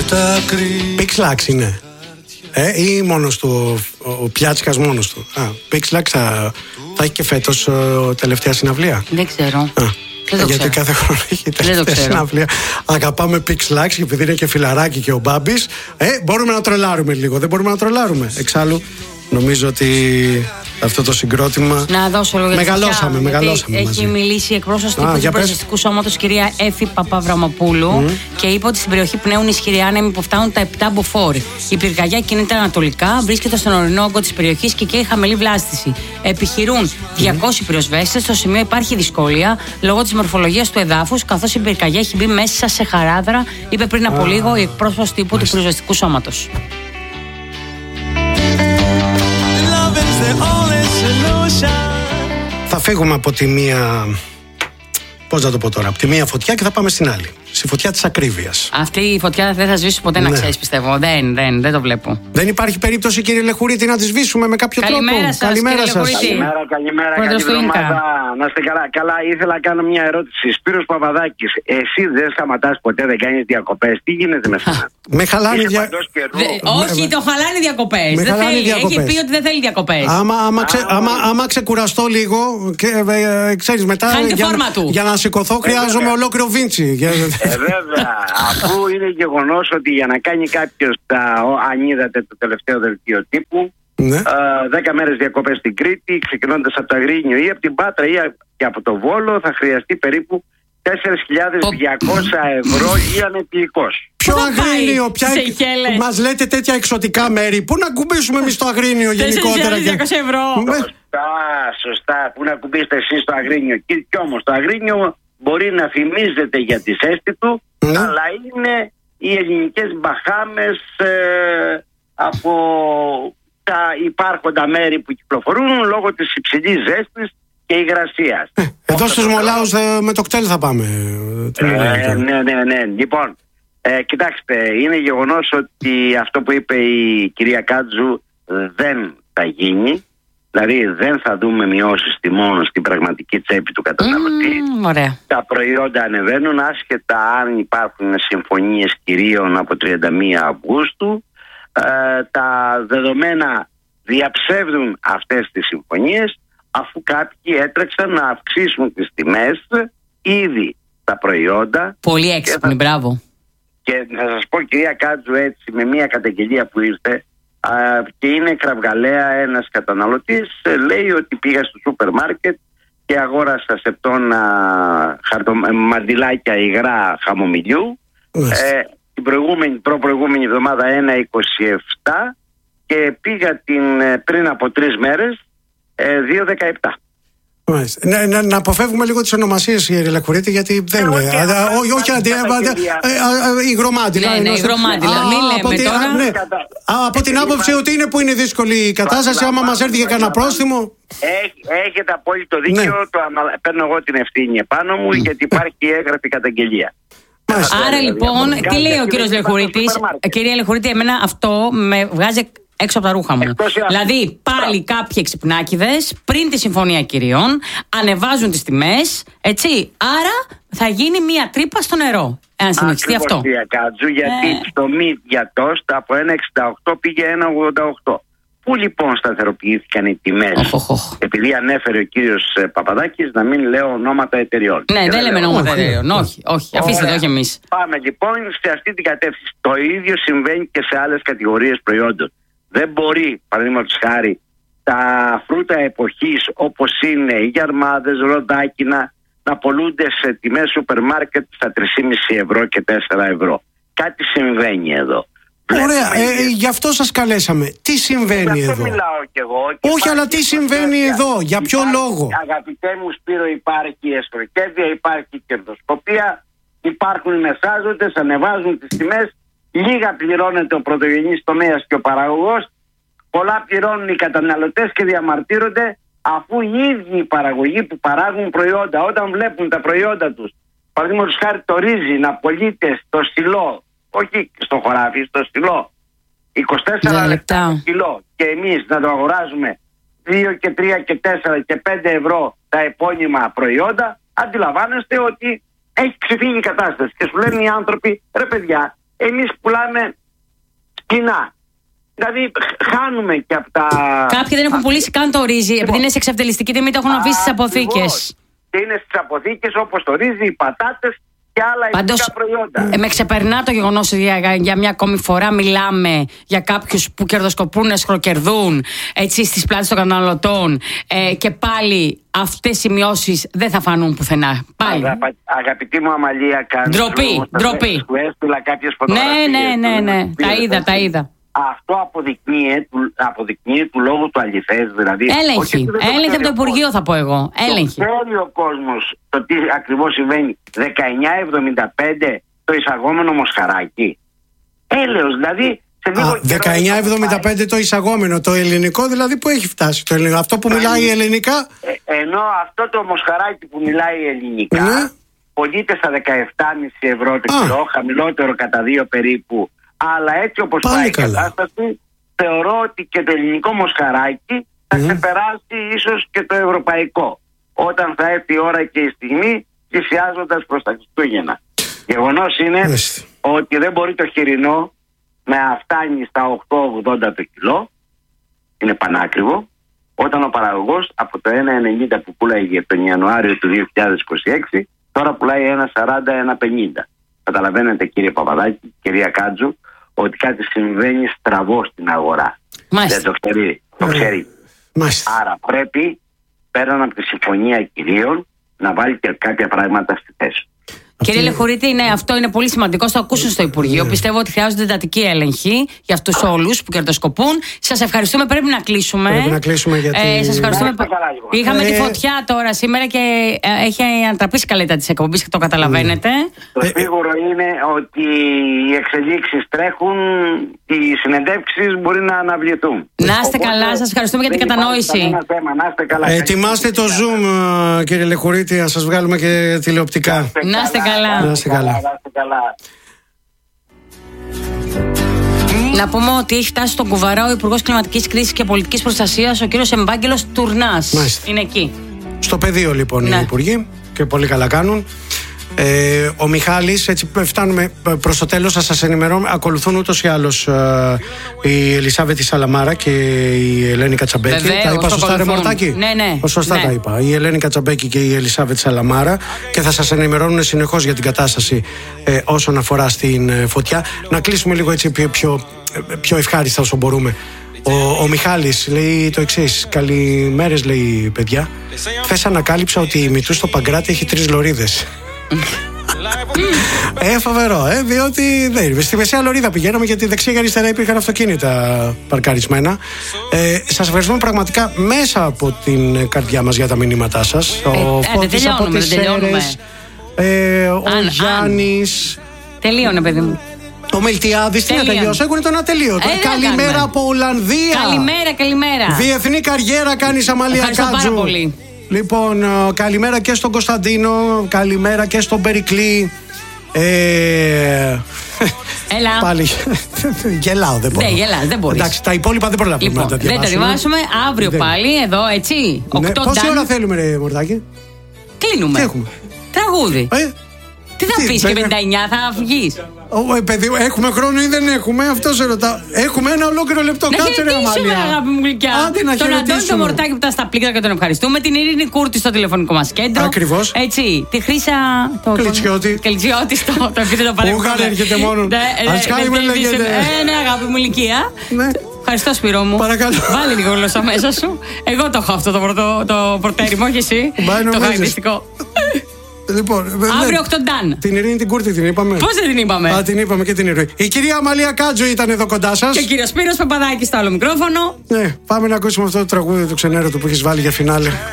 Pixlax είναι. Ή μόνος του, ο Πιάτσικας μόνος του. Pixlax θα έχει και φέτος τελευταία συναυλία. Δεν ξέρω. Γιατί κάθε χρόνο έχει τελευταία συναυλία. Αγαπάμε Pixlax, επειδή είναι και φιλαράκι και ο Μπάμπης. Μπορούμε να τρολάρουμε λίγο. Δεν μπορούμε να τρολάρουμε. Εξάλλου, νομίζω ότι αυτό το συγκρότημα. Να δώσω λόγια. Μεγαλώσαμε. Έχει μιλήσει εκπρόσωπος του Πρωτοβουλευτικού Σώματος, κυρία Έφη Παπαβραμοπούλου, και είπε ότι στην περιοχή πνέουν ισχυροί άνεμοι που φτάνουν τα 7 μποφόρ. Η πυρκαγιά κινείται ανατολικά, βρίσκεται στον ορεινό όγκο της περιοχής και καίει χαμηλή βλάστηση. Επιχειρούν 200 πυροσβέστες. Στο σημείο υπάρχει δυσκολία λόγω της μορφολογίας του εδάφους, καθώς η πυρκαγιά έχει μπει μέσα σε χαράδρα, είπε πριν από λίγο η εκπρόσωπος τύπου του Πυροσβεστικού Σώματος. Θα φύγουμε από τη μία. Πώς να το πω τώρα, από τη μία φωτιά και θα πάμε στην άλλη. Στη φωτιά της ακρίβειας. Αυτή η φωτιά δεν θα σβήσει ποτέ, να ξέρεις, πιστεύω. Δεν το βλέπω. Δεν υπάρχει περίπτωση, κύριε Λεχουρίτη, να τη σβήσουμε με κάποιο τρόπο. Καλημέρα σας. Καλημέρα. Καλή εβδομάδα. Να είστε καλά. Καλά, ήθελα να κάνω μια ερώτηση. Σπύρος Παπαδάκης, εσύ δεν σταματάς ποτέ, δεν κάνεις διακοπές? Τι γίνεται με σένα? Με χαλάνε Όχι, το χαλάνε διακοπές. Δεν θέλει. Έχει πει ότι δεν θέλει διακοπές. Άμα ξεκουραστώ λίγο, ξέρεις μετά. Χάνει τη φόρμα του. Για να σηκωθώ χρειάζομαι ολόκληρο Βίντσι. Βέβαια, αφού είναι γεγονός ότι για να κάνει κάποιος, αν είδατε το τελευταίο δελτίο τύπου, 10 μέρες διακοπές στην Κρήτη, ξεκινώντας από το Αγρίνιο ή από την Πάτρα ή και από το Βόλο, θα χρειαστεί περίπου 4.200 ευρώ ή ανεπιλικός. Ποιο Αγρίνιο, μας λέτε τέτοια εξωτικά μέρη? Πού να κουμπίσουμε εμείς το Αγρίνιο γενικότερα? 4.200 ευρώ. Σωστά, πού να κουμπίσετε εσείς το Αγρίνιο? Κι όμως το Αγρίνιο μπορεί να θυμίζεται για τη ζέστη του, αλλά είναι οι ελληνικές Μπαχάμες από τα υπάρχοντα μέρη που κυκλοφορούν λόγω της υψηλής ζέστης και υγρασίας. Εδώ στους Μολάους με το κτέλ θα πάμε. Ναι. Λοιπόν, κοιτάξτε, είναι γεγονός ότι αυτό που είπε η κυρία Κάτζου δεν θα γίνει. Δηλαδή δεν θα δούμε μειώσεις τιμών στην πραγματική τσέπη του καταναλωτή. Ωραία. Τα προϊόντα ανεβαίνουν άσχετα αν υπάρχουν συμφωνίες κυρίων από 31 Αυγούστου. Τα δεδομένα διαψεύδουν αυτές τις συμφωνίες, αφού κάποιοι έτρεξαν να αυξήσουν τις τιμές ήδη τα προϊόντα. Πολύ έξυπνη, μπράβο. Και θα σας πω, κυρία Κάτζου, έτσι με μια καταγγελία που ήρθε, και είναι κραυγαλαία, ένας καταναλωτής λέει ότι πήγα στο σούπερ μάρκετ και αγόρασα σε πτώνα μαντιλάκια υγρά χαμομηλιού την προπροηγούμενη εβδομάδα 1,27 και πήγα πριν από 3 μέρες 2,17. Να αποφεύγουμε λίγο τις ονομασίες, κύριε Λεκουρίτη, γιατί δεν είναι. Όχι υγρομάντιλα. Ναι, υγρομάντιλα. Μην λέμε τώρα. Από την άποψη ότι είναι που είναι δύσκολη η κατάσταση, άμα μας έρθει και κανένα πρόστιμο. Έχετε απόλυτο δίκιο. Παίρνω εγώ την ευθύνη επάνω μου, γιατί υπάρχει έγγραφη καταγγελία. Άρα λοιπόν, τι λέει ο κύριος Λεχουρίτης? Κυρία Λεχουρίτη, εμένα αυτό με βγάζει έξω από τα ρούχα μου. Δηλαδή, πάλι κάποιοι εξυπνάκηδες πριν τη συμφωνία κυρίων ανεβάζουν τις τιμές, έτσι. Άρα θα γίνει μία τρύπα στο νερό, εάν συνεχιστεί αυτό. Κάτζου, γιατί το μη για τόστα από 1,68 πήγε 1,88. Πού λοιπόν σταθεροποιήθηκαν οι τιμές? Επειδή ανέφερε ο κύριος Παπαδάκης, να μην λέω ονόματα εταιριών. Ναι, δεν λέμε ονόματα εταιριών. Όχι, αφήστε το, όχι εμείς. Πάμε λοιπόν σε αυτή την κατεύθυνση. Το ίδιο συμβαίνει και σε άλλες κατηγορίες προϊόντων. Δεν μπορεί, παραδείγματος χάρη, τα φρούτα εποχής όπως είναι οι γιαρμάδες, ροδάκινα, να πωλούνται σε τιμές σούπερ μάρκετ στα 3,5 ευρώ και 4 ευρώ. Κάτι συμβαίνει εδώ. Ωραία, γι' αυτό σας καλέσαμε. Τι συμβαίνει εδώ? Μιλάω κι εγώ. Όχι, αλλά τι συμβαίνει εδώ, για ποιο λόγο? Αγαπητέ μου Σπύρο, υπάρχει εσχροκέρδεια, υπάρχει κερδοσκοπία, υπάρχουν μεσάζοντες, ανεβάζουν τις τιμές. Λίγα πληρώνεται ο πρωτογενής τομέας και ο παραγωγός, πολλά πληρώνουν οι καταναλωτές και διαμαρτύρονται, αφού οι ίδιοι οι παραγωγοί που παράγουν προϊόντα, όταν βλέπουν τα προϊόντα τους, παραδείγματος χάρη το ρύζι να πωλείται στο στυλό, όχι στο χωράφι, στο στυλό, 24 λεπτά το κιλό, και εμείς να το αγοράζουμε 2 και 3 και 4 και 5 ευρώ τα επώνυμα προϊόντα, αντιλαμβάνεστε ότι έχει ξεφύγει η κατάσταση. Και σου λένε οι άνθρωποι, ρε παιδιά, εμείς πουλάμε σκηνά. Δηλαδή χάνουμε και από τα... Κάποιοι δεν έχουν πουλήσει καν το ρύζι, επειδή είναι σε εξευτελιστική τιμή, το έχουν αφήσει στις αποθήκες. Και είναι στις αποθήκες όπως το ρύζι, οι πατάτες και άλλα ειδικά προϊόντα. Με ξεπερνά το γεγονός ότι για μια ακόμη φορά μιλάμε για κάποιους που κερδοσκοπούν, σχροκερδούν στις πλάτες των καταναλωτών, και πάλι αυτές οι μειώσεις δεν θα φανούν πουθενά. Πάλι. Αγαπητή μου Αμαλία, ντροπή. Σου έστειλα κάποιες φωτογραφίες. Ναι. Τα είδα. Αυτό αποδεικνύει του λόγου του αληθές, δηλαδή. Έλεγχη από το Υπουργείο, θα πω εγώ. Έλεγχη. Ξέρει ο κόσμος το τι ακριβώς συμβαίνει. 19,75 το εισαγόμενο μοσχαράκι. Έλεος, δηλαδή. 19,75 το εισαγόμενο. Το ελληνικό δηλαδή που έχει φτάσει. Το ελληνικό, αυτό που μιλάει ελληνικά. Ενώ αυτό το μοσχαράκι που μιλάει ελληνικά πωλείται στα 17,5 ευρώ το κιλό, χαμηλότερο κατά 2 περίπου. Αλλά έτσι όπως πάει η κατάσταση, θεωρώ ότι και το ελληνικό μοσχαράκι θα ξεπεράσει ίσως και το ευρωπαϊκό, όταν θα έρθει η ώρα και η στιγμή, πλησιάζοντας προς τα Χριστούγεννα. Γεγονός είναι ότι δεν μπορεί το χοιρινό να φτάνει στα 8,80 το κιλό, είναι πανάκριβο, όταν ο παραγωγός από το 1,90 που πουλάει τον Ιανουάριο του 2026 τώρα πουλάει 1,40-1,50. Καταλαβαίνετε, κύριε Παπαδάκη, κυρία Κάτζου, ότι κάτι συμβαίνει στραβό στην αγορά. Μάλιστα. Δεν το ξέρει. Άρα πρέπει, πέραν από τη συμφωνία κυρίων, να βάλει και κάποια πράγματα στη θέση. Κύριε Λεχουρίτη, ναι, αυτό είναι πολύ σημαντικό. Στο ακούσουν στο Υπουργείο. Πιστεύω ότι χρειάζονται εντατική έλεγχη για αυτούς όλους που κερδοσκοπούν. Σας ευχαριστούμε. Πρέπει να κλείσουμε. Γιατί... Σας ευχαριστούμε. Είχαμε τη φωτιά τώρα σήμερα και έχει ανατραπεί η σκαλέτα της εκπομπής και το καταλαβαίνετε. Το σίγουρο είναι ότι οι εξελίξεις τρέχουν, οι συνεντεύξεις μπορεί να αναβληθούν. Να είστε καλά, σας ευχαριστούμε για την κατανόηση. Ετοιμάστε το Zoom, κύριε Λεχουρίτη, να σας βγάλουμε και τηλεοπτικά. Να είστε καλά. Να πούμε ότι έχει φτάσει στον Κουβαρά ο Υπουργός Κλιματικής Κρίσης και Πολιτικής Προστασίας, ο κύριος Ευάγγελος Τουρνάς. Μάλιστα. Είναι εκεί. Στο πεδίο λοιπόν οι υπουργοί και πολύ καλά κάνουν. Ο Μιχάλης, έτσι φτάνουμε προς το τέλος, θα σας ενημερώνω. Ακολουθούν ούτως ή άλλως η Ελισάβετη Σαλαμάρα και η Ελένη Κατσαμπέκη. Βεβαίως, τα είπα σωστά, ρε Μορτάκη? Ναι. Σωστά τα είπα. Η Ελένη Κατσαμπέκη και η Ελισάβετη Σαλαμάρα, και θα σας ενημερώνουν συνεχώς για την κατάσταση όσον αφορά στην φωτιά. Να κλείσουμε λίγο έτσι πιο ευχάριστα όσο μπορούμε. Ο Μιχάλης λέει το εξής: καλημέρες, λέει, παιδιά. Χθες ανακάλυψα ότι η Μητού στο Παγκράτη έχει 3 λωρίδες. Φοβερό, διότι δεν. Στη μεσαία λωρίδα πηγαίναμε, γιατί δεξιά και αριστερά υπήρχαν αυτοκίνητα παρκαρισμένα. Σας ευχαριστούμε πραγματικά μέσα από την καρδιά μας για τα μηνύματά σας. Ο Φώτης από τις Σέρρες, ο Γιάννης. Τελείωνε, παιδί μου. Ο Μελτιάδης, τι να τελειώσει, έχουν τον ατελείωτο. Καλημέρα από Ολλανδία. Καλημέρα. Διεθνή καριέρα κάνεις, Αμαλία Κάτζου. Ευχαριστώ πάρα πολύ. Λοιπόν, καλημέρα και στον Κωνσταντίνο, καλημέρα και στον Περικλή. Έλα. Πάλι. Γελάω, δεν μπορώ. Δεν μπορείς. Εντάξει, τα υπόλοιπα δεν προλαβαίνουμε να τα διαβάσουμε. Δεν τα διαβάσουμε. Αύριο πάλι, εδώ, έτσι. Πόση ώρα θέλουμε, ρε Μορτάκη? Κλείνουμε. Τι έχουμε? Τραγούδι. Τι θα πεις, και 59 θα βγεις? Παιδί, έχουμε χρόνο ή δεν έχουμε? Αυτό σε ρωτάω. Έχουμε ένα ολόκληρο λεπτό. Κάτσε, ρε Αμαλία. Αγάπη μου γλυκιά. Τον Αντώνη το Μορτάκη που ήταν στα πλήκτρα και τον ευχαριστούμε. Την Ειρήνη Κούρτη στο τηλεφωνικό μας κέντρο. Ακριβώς. Έτσι. Τη Χρύσα. Κλιτσιώτη. Το επίθετο παρέμβαση. Ούγαν έρχεται μόνο. Αλσκάρι με λέγεται. Ναι, αγάπη μου ηλικία. Ευχαριστώ, Σπύρο μου. Παρακαλώ. Βάλε λίγο γλώσσα μέσα σου. Εγώ το έχω αυτό το πρωτέρημο, όχι εσύ. Το χαρακτηριστικό. Λοιπόν, αύριο 8 Ντάν. Την Ειρήνη την Κούρτη την είπαμε. Πώς δεν την είπαμε? Την είπαμε και την Ειρήνη. Η κυρία Αμαλία Κάτζου ήταν εδώ κοντά σας. Και ο κύριος Σπύρος Παπαδάκης στο άλλο μικρόφωνο. Ναι, πάμε να ακούσουμε αυτό το τραγούδι του Ξενέρωτου που έχεις βάλει για φινάλε.